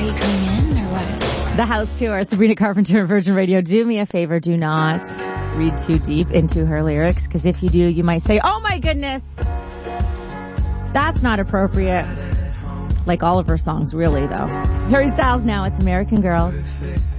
you coming in or what? The House Tour, Sabrina Carpenter, Virgin Radio. Do me a favor, do not read too deep into her lyrics, because if you do, you might say, oh my goodness, that's not appropriate. Like all of her songs, really, though. Harry Styles now, it's American Girl.